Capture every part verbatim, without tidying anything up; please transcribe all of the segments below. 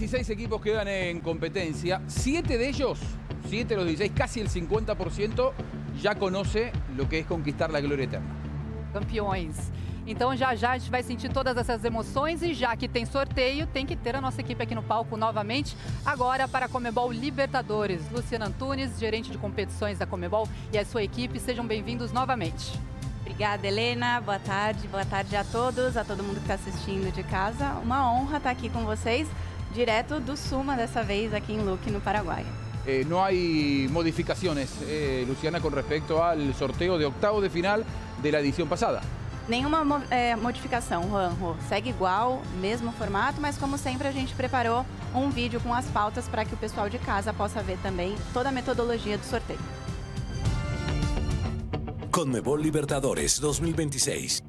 dieciséis equipos quedan en competencia. Siete de ellos, siete de los dieciséis, casi el cincuenta por ciento, já conoce lo que es conquistar la gloria eterna. Campeões. Então já já a gente vai sentir todas essas emoções e já que tem sorteio, tem que ter a nossa equipe aqui no palco novamente. Agora para a Conmebol Libertadores. Luciana Antunes, gerente de competições da Conmebol, e a sua equipe, sejam bem-vindos novamente. Obrigada, Helena. Boa tarde. Boa tarde a todos, a todo mundo que está assistindo de casa. Uma honra estar aqui com vocês, direto do Suma, dessa vez aqui em Luque, no Paraguai. Eh, no hay modificaciones, eh, Luciana, con respecto al sorteo de octavos de final de la edición pasada. Nenhuma é, modificação, Juanjo. Segue igual, mesmo formato, mas como sempre a gente preparou um vídeo com as pautas para que o pessoal de casa possa ver também toda a metodologia do sorteio. Conmebol Libertadores dos mil veintiséis.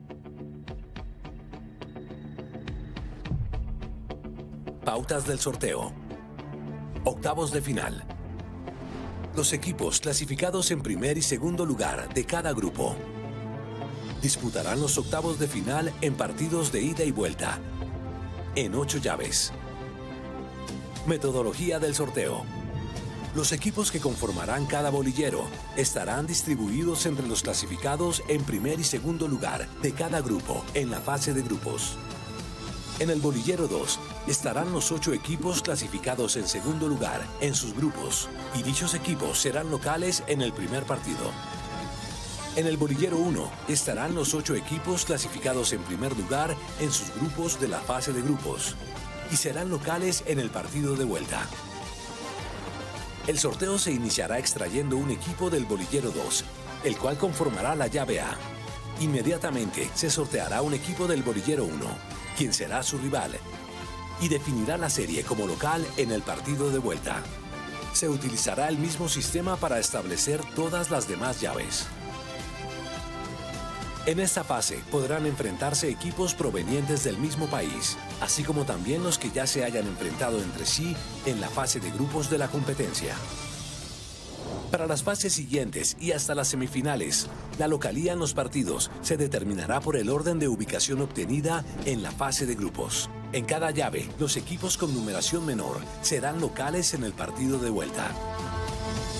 Pautas del sorteo. Octavos de final. Los equipos clasificados en primer y segundo lugar de cada grupo disputarán los octavos de final en partidos de ida y vuelta, en ocho llaves. Metodología del sorteo. Los equipos que conformarán cada bolillero estarán distribuidos entre los clasificados en primer y segundo lugar de cada grupo en la fase de grupos. En el bolillero dos estarán los ocho equipos clasificados en segundo lugar en sus grupos, y dichos equipos serán locales en el primer partido. En el bolillero uno estarán los ocho equipos clasificados en primer lugar en sus grupos de la fase de grupos, y serán locales en el partido de vuelta. El sorteo se iniciará extrayendo un equipo del bolillero dos, el cual conformará la llave A. Inmediatamente se sorteará un equipo del bolillero uno, quien será su rival, y definirá la serie como local en el partido de vuelta. Se utilizará el mismo sistema para establecer todas las demás llaves. En esta fase podrán enfrentarse equipos provenientes del mismo país, así como también los que ya se hayan enfrentado entre sí en la fase de grupos de la competencia. Para las fases siguientes y hasta las semifinales, la localía en los partidos se determinará por el orden de ubicación obtenida en la fase de grupos. En cada llave, los equipos con numeración menor serán locales en el partido de vuelta.